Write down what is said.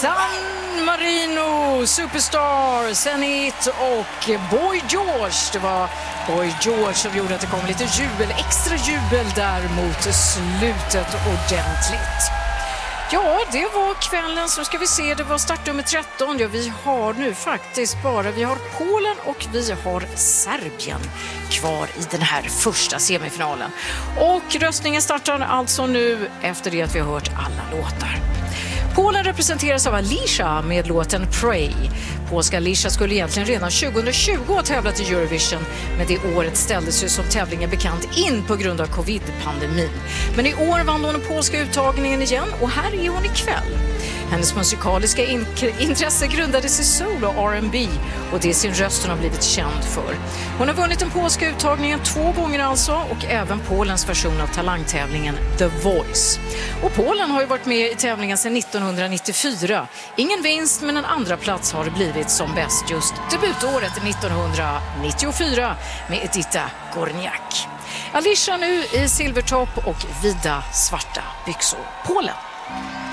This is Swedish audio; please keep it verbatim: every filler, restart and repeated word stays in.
San Marino, Superstar, Zenit och Boy George. Det var Boy George som gjorde att det kom lite jubel, extra jubel där mot slutet ordentligt. Ja, det var kvällen, så ska vi se, det var startnummer tretton. Ja, vi har nu faktiskt bara, vi har Polen och vi har Serbien kvar i den här första semifinalen. Och röstningen startar alltså nu efter det att vi har hört alla låtar. Polen representeras av Alicia med låten Pray. Polska Alicia skulle egentligen redan tjugohundratjugo ha tävlat i Eurovision, men det året ställdes ju som tävlingen bekant in på grund av covid-pandemin. Men i år vann hon den polska uttagningen igen och här är hon ikväll. Hennes musikaliska in- intresse grundades i soul och R and B och det är sin röst hon har blivit känd för. Hon har vunnit den polska uttagningen två gånger alltså och även Polens version av talangtävlingen The Voice. Och Polen har ju varit med i tävlingen sedan nittonhundranittiofyra. Ingen vinst, men en andra plats har det blivit som bäst just debutåret nittonhundranittiofyra med Edyta Górniak. Alicia nu i silvertopp och vida svarta byxor. Polen.